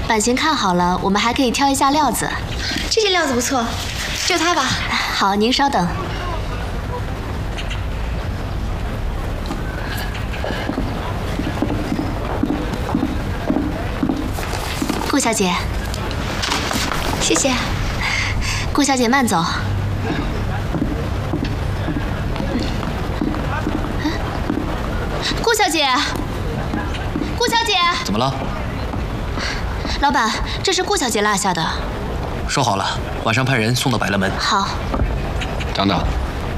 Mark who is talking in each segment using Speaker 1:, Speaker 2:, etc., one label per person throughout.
Speaker 1: 版型看好了，我们还可以挑一下料子。
Speaker 2: 这件料子不错，就它吧。
Speaker 1: 好，您稍等。顾小姐，
Speaker 2: 谢谢。
Speaker 1: 顾小姐慢走。顾小姐，顾小姐，
Speaker 3: 怎么了？
Speaker 1: 老板，这是顾小姐落下的。
Speaker 3: 说好了，晚上派人送到百乐门。
Speaker 1: 好。
Speaker 3: 等等。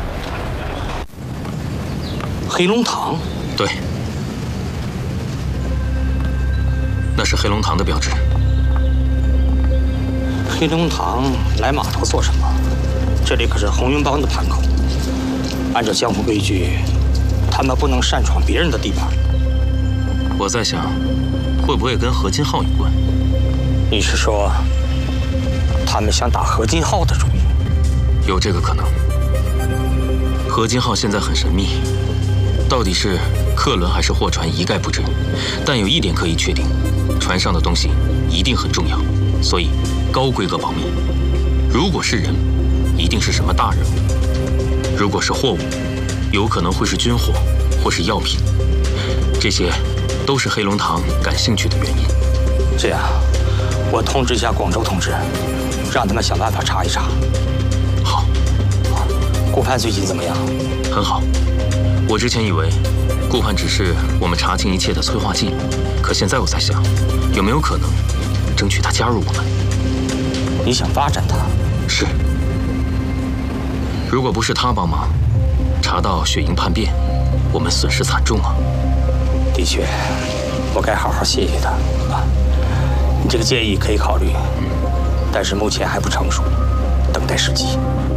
Speaker 4: 黑龙堂？
Speaker 3: 对，那是黑龙堂的标志。
Speaker 4: 黑龙堂来码头做什么？这里可是红云帮的盘口，按照江湖规矩，他们不能擅闯别人的地盘。
Speaker 3: 我在想，会不会跟何金浩有关？
Speaker 4: 你是说，他们想打何金浩的主意？
Speaker 3: 有这个可能。何金浩现在很神秘，到底是客轮还是货船一概不知。但有一点可以确定，船上的东西一定很重要，所以高规格保密。如果是人，一定是什么大人物；如果是货物，有可能会是军火或是药品。这些都是黑龙堂感兴趣的原因。
Speaker 4: 这样，我通知一下广州同志，让他们想办法查一查。
Speaker 3: 好。
Speaker 4: 顾盼最近怎么样？
Speaker 3: 很好。我之前以为顾盼只是我们查清一切的催化剂，可现在我在想，有没有可能争取他加入我们？
Speaker 4: 你想发展他？
Speaker 3: 是。如果不是他帮忙，查到雪莹叛变，我们损失惨重啊。
Speaker 4: 的确，我该好好谢谢他啊。你这个建议可以考虑，但是目前还不成熟，等待时机。